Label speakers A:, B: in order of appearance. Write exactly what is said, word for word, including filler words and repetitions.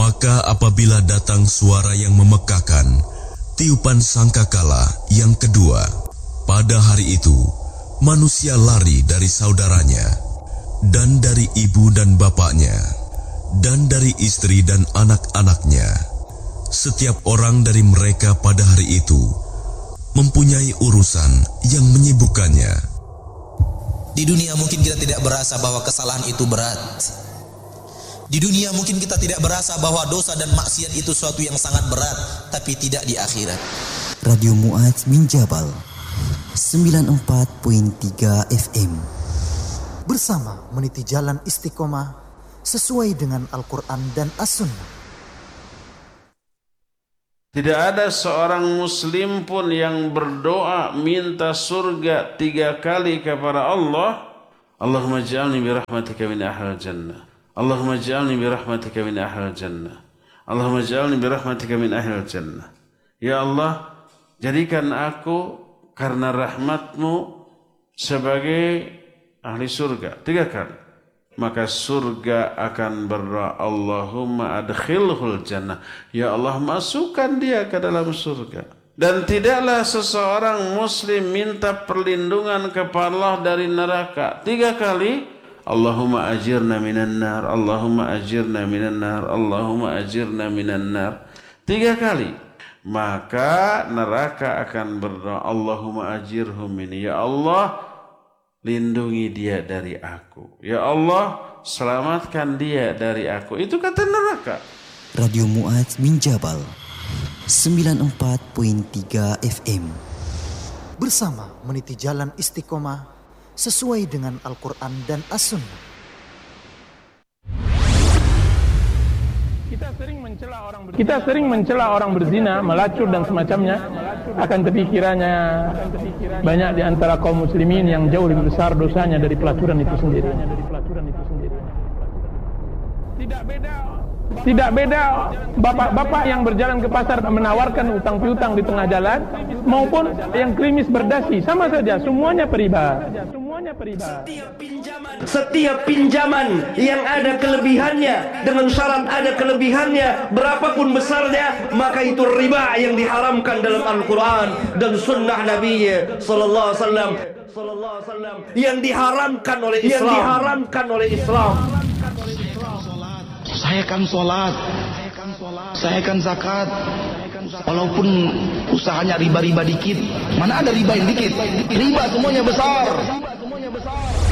A: Maka apabila datang suara yang memekakan, tiupan sangkakala yang kedua, pada hari itu manusia lari dari saudaranya, dan dari ibu dan bapaknya, dan dari istri dan anak-anaknya. Setiap orang dari mereka pada hari itu mempunyai urusan yang menyibukkannya.
B: Di dunia mungkin kita tidak berasa bahwa kesalahan itu berat. Di dunia mungkin kita tidak berasa bahwa dosa dan maksiat itu suatu yang sangat berat, tapi tidak di akhirat.
C: Radio Mu'adz bin Jabal sembilan puluh empat koma tiga F M.
D: Bersama meniti jalan istiqomah sesuai dengan Al-Quran dan As-Sunnah.
E: Tidak ada seorang muslim pun yang berdoa minta surga tiga kali kepada Allah. Allahumma ja'alni birahmatika min ahlil jannah. Allahumma ja'alni birahmatika min ahlil jannah. Allahumma ja'alni birahmatika min ahlil jannah. Ya Allah, jadikan aku karena rahmatmu sebagai ahli surga. Tiga kali. Maka surga akan berdoa, Allahumma adkhilhul jannah. Ya Allah, masukkan dia ke dalam surga. Dan tidaklah seseorang muslim minta perlindungan kepada Allah dari neraka tiga kali. Allahumma ajirna minan nar, Allahumma ajirna minan nar, Allahumma ajirna minan nar. Tiga kali. Maka neraka akan berdoa, Allahumma ajirhum minni. Ya Allah, lindungi dia dari aku. Ya Allah, selamatkan dia dari aku. Itu kata neraka.
C: Radio Mu'adz bin Jabal sembilan puluh empat koma tiga F M.
D: Bersama meniti jalan istiqomah sesuai dengan Al-Quran dan As-Sunnah.
F: Kita sering mencela orang berzina, kita sering mencela orang berzina, melacur dan semacamnya. Akan tapi kiranya banyak di antara kaum muslimin yang jauh lebih besar dosanya dari pelacuran itu sendiri. Tidak beda Tidak beda bapak-bapak yang berjalan ke pasar menawarkan utang piutang di tengah jalan maupun yang klimis berdasi, sama saja, semuanya periba. Semuanya periba.
G: Setiap pinjaman, setiap pinjaman yang ada kelebihannya dengan syarat ada kelebihannya berapapun besarnya, maka itu riba yang diharamkan dalam Al-Quran dan Sunnah Nabi Sallallahu Alaihi Wasallam. Sallallahu Alaihi Wasallam yang diharamkan oleh Islam. Yang diharamkan oleh Islam.
H: Saya kan sholat, saya kan zakat, walaupun usahanya riba-riba dikit. Mana ada riba yang dikit? Riba semuanya besar.